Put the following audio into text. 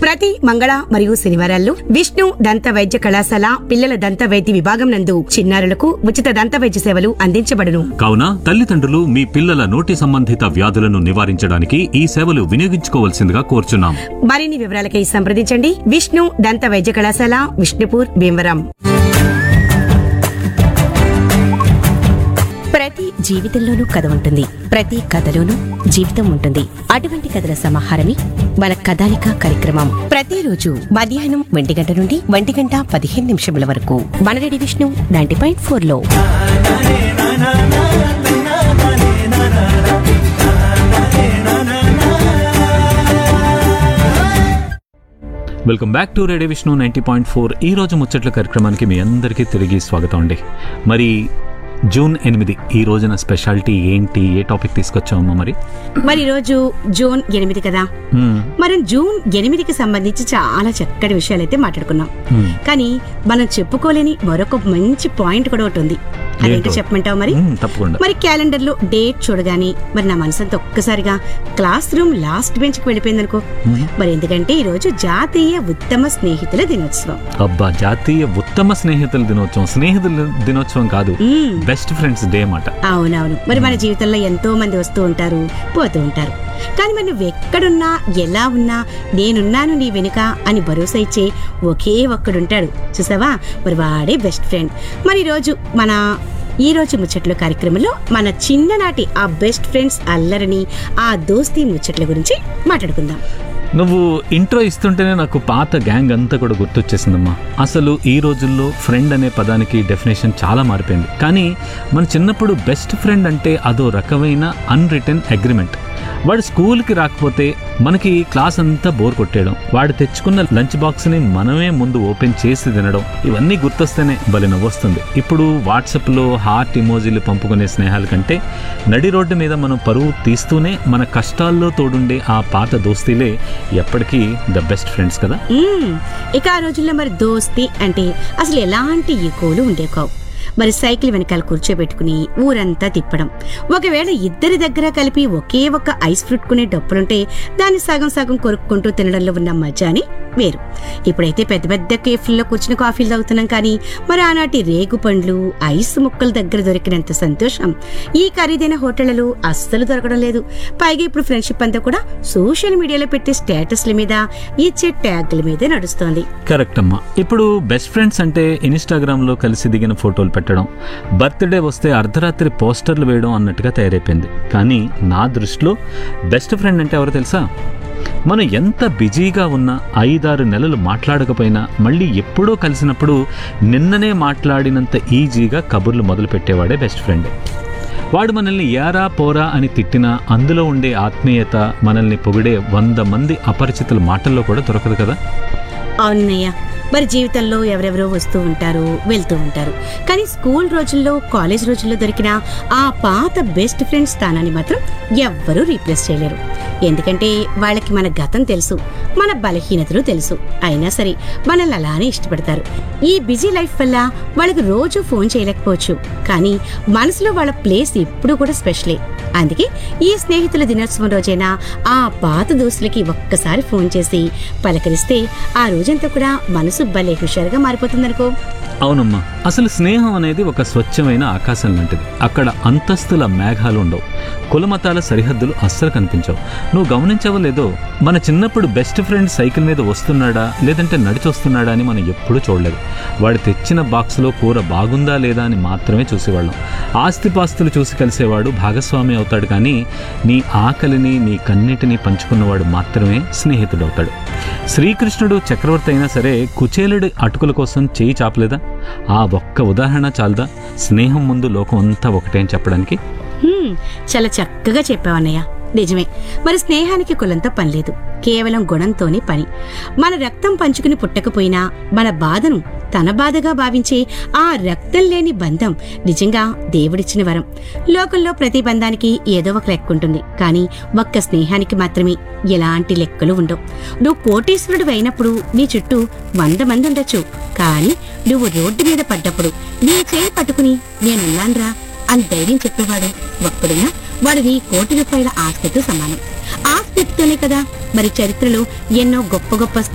ప్రతి మంగళ మరియు శనివారాల్లో విష్ణు దంత వైద్య కళాశాల పిల్లల దంత వైద్య విభాగం నందు చిన్నారులకు ఉచిత దంత వైద్య సేవలు అందించబడును. కావున తల్లిదండ్రులు మీ పిల్లల నోటి సంబంధిత వ్యాధులను నివారించడానికి ఈ సేవలు వినియోగించుకోవాల్సిందిగా కోరుచున్నాం. మరిన్ని వివరాలకై సంప్రదించండి. విష్ణు దంత వైద్య కళాశాల, విష్ణుపూర్, భీమవరం. ప్రతి జీవితంలోనూ కథ ఉంటుంది. ప్రతి కథలోనూ జీవితం ఉంటుంది. అటువంటి కథల సమాహారమే మన కథానిక కార్యక్రమం. ప్రతిరోజు మధ్యాహ్నం 1 గంట నుండి 1:15 వరకు మన రేడియో విష్ణు 90.4 లో. Welcome back to radio Vishnu 90.4. ఈ రోజు ముచ్చట్ల కార్యక్రమానికి మీ అందరికీ తిరిగి స్వాగతం అండి. మరి జూన్ 8 ఈ రోజున స్పెషాలిటీ ఏంటి, ఏ టాపిక్ తీసుకొచ్చామమ్మా? మరి ఈరోజు జూన్ 8 కదా, మనం జూన్ 8కి సంబంధించి చాలా చక్కటి విషయాలైతే మాట్లాడుకున్నాం. కానీ మనం చెప్పుకోలేని మరొక మంచి పాయింట్ కూడా ఒకటి ఉంది. అదేంటో చెప్పమంటావు? మరి తప్పకుండా. మరి క్యాలెండర్ లో డేట్ చూడగానే మరి నా మనసంతా ఒక్కసారిగా క్లాస్ రూమ్ లాస్ట్ బెంచ్ కి వెళ్ళిపోయింది అనుకో. మరి ఎందుకంటే ఈ రోజు జాతీయ ఉత్తమ స్నేహితుల దినోత్సవం. అబ్బా, జాతీయ ఉత్తమ స్నేహితుల దినోత్సవం. స్నేహితుల దినోత్సవం కాదు, బెస్ట్ ఫ్రెండ్స్ డే మాట. అవునవును. మరి మన జీవితంలో ఎంతో మంది వస్తూ ఉంటారు, పోతూ ఉంటారు. కానీ మరి నువ్వు ఎక్కడున్నా, ఎలా ఉన్నా, నేనున్నాను నీ వెనుక అని భరోసా ఇచ్చే ఒకే ఒక్కడుంటాడు, చూసావా? మరి వాడే బెస్ట్ ఫ్రెండ్. మరి ఈ రోజు ముచ్చట్లు కార్యక్రమంలో మన చిన్ననాటి ఆ బెస్ట్ ఫ్రెండ్స్ అల్లరిని, ఆ దోస్తీ ముచ్చట్ల గురించి మాట్లాడుకుందాం. నువ్వు ఇంట్రో ఇస్తుంటేనే నాకు పాత గ్యాంగ్ అంతా కూడా గుర్తొచ్చేసిందమ్మా. అసలు ఈ రోజుల్లో ఫ్రెండ్ అనే పదానికి డెఫినేషన్ చాలా మారిపోయింది. కానీ మన చిన్నప్పుడు బెస్ట్ ఫ్రెండ్ అంటే అదో రకమైన అన్రిటన్ అగ్రిమెంట్. వాడు స్కూల్కి రాకపోతే మనకి క్లాస్ అంతా బోర్ కొట్టేయడం, వాడు తెచ్చుకున్న లంచ్ బాక్స్ని మనమే ముందు ఓపెన్ చేసి తినడం, ఇవన్నీ గుర్తొస్తేనే భలే నవ్వొస్తుంది. ఇప్పుడు వాట్సాప్లో హార్ట్ ఇమోజీలు పంపుకునే స్నేహాల కంటే నడి రోడ్డు మీద మనం పరువు తీస్తూనే మన కష్టాల్లో తోడుండే ఆ పాత దోస్తీలే ఎప్పటికీ ద బెస్ట్ ఫ్రెండ్స్ కదా. ఇక ఆ రోజుల్లో మరి దోస్తీ అంటే అసలు ఎలాంటి ఈకోలు ఉండే కావు. మరి సైకిల్ వెనకాల కూర్చోబెట్టుకుని ఊరంతా తిప్పడం, ఒకవేళ ఇద్దరి దగ్గర కలిపి ఒకే ఒక ఐస్ ఫ్రూట్ కొనే డప్పులుంటే దాన్ని సగం సగం కొరుక్కుంటూ తినడంలో ఉన్న మజాని వేరు. ఇప్పుడైతే పెద్ద పెద్ద కేఫ్ల్లో కూర్చుని కాఫీలు తాగుతున్నాం. కానీ మరి ఆనాటి రేగు పండ్లు, ఐస్ ముక్కల దగ్గర దొరికినంత సంతోషం ఈ ఖరీదైన హోటళ్లలో అస్సలు దొరకడం లేదు. పైగా ఇప్పుడు ఫ్రెండ్షిప్ అంతా కూడా సోషల్ మీడియాలో పెట్టే స్టేటస్ల మీద, ఇచ్చే ట్యాగ్ల మీదే నడుస్తోంది. కరెక్ట్ అమ్మా. ఇప్పుడు బెస్ట్ ఫ్రెండ్స్ అంటే ఇన్స్టాగ్రామ్ లో కలిసి దిగిన ఫోటోలు పెట్టడం, బర్త్డే వస్తే అర్ధరాత్రి పోస్టర్లు వేయడం అన్నట్టుగా తయారైపోయింది. కానీ నా దృష్టిలో బెస్ట్ ఫ్రెండ్ అంటే ఎవరు తెలుసా? మనం ఎంత బిజీగా ఉన్నా 5-6 నెలలు మాట్లాడకపోయినా మళ్ళీ ఎప్పుడో కలిసినప్పుడు నిన్ననే మాట్లాడినంత ఈజీగా కబుర్లు మొదలు పెట్టేవాడే బెస్ట్ ఫ్రెండ్. వాడు మనల్ని యారా పోరా అని తిట్టినా అందులో ఉండే ఆత్మీయత, మనల్ని పొగిడే 100 మంది అపరిచితుల మాటల్లో కూడా దొరకదు కదా. అవునయ్య. మరి జీవితంలో ఎవరెవరో వస్తూ ఉంటారు, వెళ్తూ ఉంటారు. కానీ స్కూల్ రోజుల్లో, కాలేజ్ రోజుల్లో దొరికిన ఆ పాత బెస్ట్ ఫ్రెండ్ స్థానాన్ని మాత్రం ఎవ్వరూ రీప్లేస్ చేయలేరు. ఎందుకంటే వాళ్ళకి మన గతం తెలుసు, మన బలహీనతలు తెలుసు. అయినా సరే మనల్ని అలానే ఇష్టపడతారు. ఈ బిజీ లైఫ్ వల్ల వాళ్ళకి రోజు ఫోన్ చేయలేకపోవచ్చు, కానీ మనసులో వాళ్ళ ప్లేస్ ఎప్పుడు కూడా స్పెషలే. అందుకే ఈ స్నేహితుల దినోత్సవం రోజైనా ఆ పాత దోస్తులకి ఒక్కసారి ఫోన్ చేసి పలకరిస్తే ఆ రోజంతా కూడా మనసు భలే హుషారుగా మారిపోతుందనుకో. అవునమ్మా. అసలు స్నేహం అనేది ఒక స్వచ్ఛమైన ఆకాశం లాంటిది. అక్కడ అంతస్తుల మేఘాలు ఉండవు, కులమతాల సరిహద్దులు అస్సలు కనిపించవు. నువ్వు గమనించవో లేదో, మన చిన్నప్పుడు బెస్ట్ ఫ్రెండ్ సైకిల్ మీద వస్తున్నాడా లేదంటే నడిచొస్తున్నాడా అని మనం ఎప్పుడూ చూడలేదు. వాడు తెచ్చిన బాక్స్లో కూర బాగుందా లేదా అని మాత్రమే చూసేవాళ్ళం. ఆస్తిపాస్తులు చూసి కలిసేవాడు భాగస్వామి అవుతాడు, కానీ నీ ఆకలిని, నీ కన్నిటిని పంచుకున్నవాడు మాత్రమే స్నేహితుడవుతాడు. శ్రీకృష్ణుడు చక్రవర్తి అయినా సరే కుచేలుడి అటుకుల కోసం చేయి చాపలేదా? ఆ ఒక్క ఉదాహరణ చాలదా స్నేహం ముందు లోకం అంతా ఒకటే అని చెప్పడానికి? చాలా చక్కగా చెప్పావన్నయ్య. నిజమే. మరి స్నేహానికి కులంతో పనిలేదు, కేవలం గుణంతోనే పని. మన రక్తం పంచుకుని పుట్టకపోయినా మన బాధను తన బాధగా భావించే ఆ రక్తం లేని బంధం నిజంగా దేవుడిచ్చిన వరం. లోకంలో ప్రతి బంధానికి ఏదో ఒక లెక్క ఉంటుంది, కానీ ఒక్క స్నేహానికి మాత్రమే ఎలాంటి లెక్కలు ఉండవు. నువ్వు కోటీశ్వరుడు అయినప్పుడు నీ చుట్టూ 100 మంది ఉండొచ్చు, కానీ నువ్వు రోడ్డు మీద పడ్డప్పుడు నీ చేయి పట్టుకుని నేనున్నాన్రా అని ధైర్యం చెప్పేవాడు ఒక్కడున్నా వాడు నీ కోటి రూపాయల ఆస్తితో సమానం. ఆస్తితోనే కదా మరి చరిత్రలో ఎన్నో గొప్ప గొప్ప